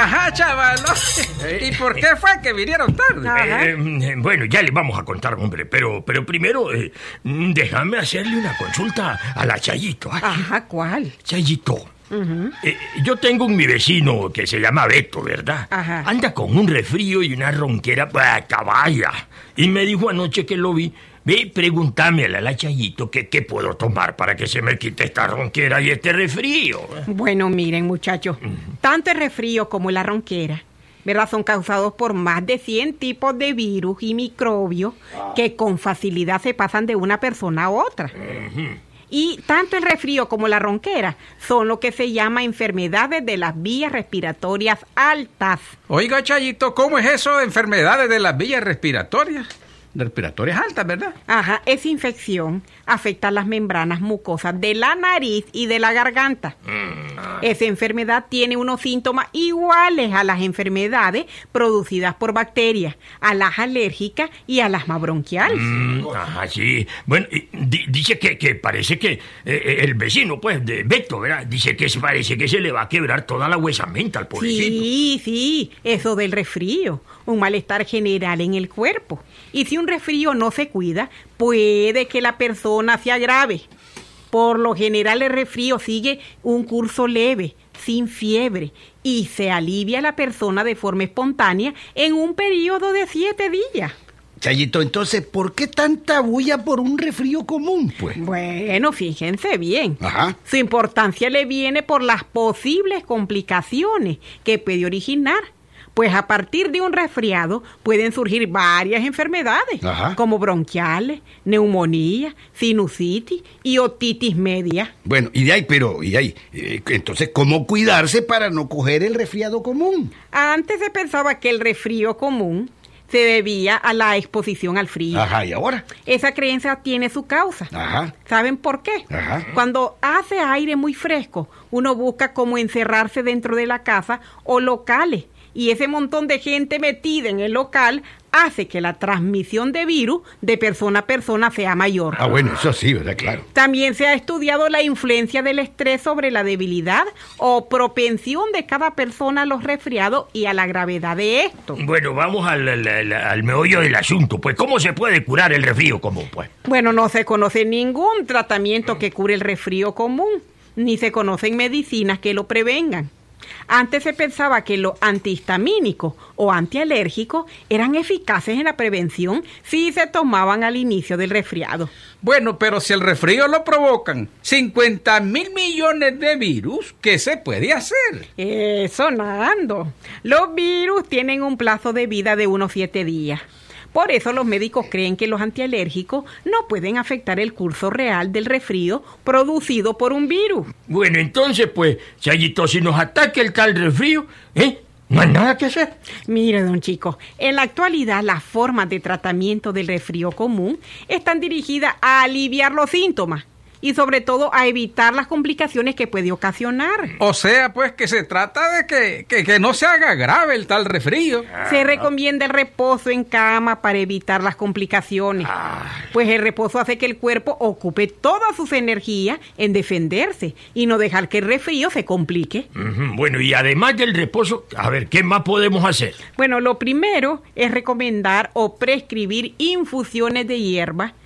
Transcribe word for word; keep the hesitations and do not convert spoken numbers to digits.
Ajá, chavalo. ¿Y por qué fue que vinieron tarde? Eh, eh, bueno, ya le vamos a contar, hombre, pero, pero primero eh, déjame hacerle una consulta a la Chayito. Ay, Ajá, ¿cuál? Chayito, uh-huh. eh, yo tengo un mi vecino que se llama Beto, ¿verdad? Ajá. Anda con un resfrío y una ronquera, bah, caballa. Y me dijo anoche que lo vi. Ve, pregúntame a la, la Chayito que qué puedo tomar para que se me quite esta ronquera y este resfrío. Bueno, miren, muchachos, uh-huh. tanto el resfrío como la ronquera, ¿verdad?, son causados por más de cien tipos de virus y microbios ah. que con facilidad se pasan de una persona a otra. Uh-huh. Y tanto el resfrío como la ronquera son lo que se llama enfermedades de las vías respiratorias altas. Oiga, Chayito, ¿cómo es eso de enfermedades de las vías respiratorias? Respiratorias altas, ¿verdad? Ajá, esa infección afecta las membranas mucosas de la nariz y de la garganta. Mm. Esa enfermedad tiene unos síntomas iguales a las enfermedades producidas por bacterias, a las alérgicas y al asma bronquial. Mm, ajá, sí. Bueno, di- dice que, que parece que eh, el vecino, pues, de Beto, ¿verdad? Dice que parece que se le va a quebrar toda la huesamenta al pobrecito. Sí, sí, eso del resfrío, un malestar general en el cuerpo. Y si un resfrío no se cuida, puede que la persona se agrave. Por lo general el resfrío sigue un curso leve, sin fiebre, y se alivia a la persona de forma espontánea en un periodo de siete días. Chayito, entonces, ¿por qué tanta bulla por un resfrío común, pues? Bueno, fíjense bien. Ajá. Su importancia le viene por las posibles complicaciones que puede originar. Pues a partir de un resfriado pueden surgir varias enfermedades, Ajá. como bronquiales, neumonía, sinusitis y otitis media. Bueno, y de ahí, pero, y de ahí, eh, entonces, ¿cómo cuidarse para no coger el resfriado común? Antes se pensaba que el resfrío común se debía a la exposición al frío. Ajá, ¿y ahora? Esa creencia tiene su causa. Ajá. ¿Saben por qué? Ajá. Cuando hace aire muy fresco, uno busca cómo encerrarse dentro de la casa o locales. Y ese montón de gente metida en el local hace que la transmisión de virus de persona a persona sea mayor. Ah, bueno, eso sí, ¿verdad? Claro. También se ha estudiado la influencia del estrés sobre la debilidad o propensión de cada persona a los resfriados y a la gravedad de esto. Bueno, vamos al, al, al, al meollo del asunto. Pues, ¿cómo se puede curar el resfrío común, pues? Bueno, no se conoce ningún tratamiento que cure el resfrío común, ni se conocen medicinas que lo prevengan. Antes se pensaba que los antihistamínicos o antialérgicos eran eficaces en la prevención si se tomaban al inicio del resfriado. Bueno, pero si el resfrío lo provocan cincuenta mil millones de virus, ¿qué se puede hacer? Eso, Nando. Los virus tienen un plazo de vida de unos siete días. Por eso los médicos creen que los antialérgicos no pueden afectar el curso real del resfrío producido por un virus. Bueno, entonces, pues, Chayito, si nos ataca el tal resfrío, ¿eh? No hay nada que hacer. Mire, don Chico, en la actualidad las formas de tratamiento del resfrío común están dirigidas a aliviar los síntomas y sobre todo a evitar las complicaciones que puede ocasionar. O sea, pues, que se trata de que, que, que no se haga grave el tal resfrío. Se recomienda el reposo en cama para evitar las complicaciones. Pues el reposo hace que el cuerpo ocupe todas sus energías en defenderse y no dejar que el resfrío se complique. Uh-huh. Bueno, y además del reposo, a ver, ¿qué más podemos hacer? Bueno, lo primero es recomendar o prescribir infusiones de hierbas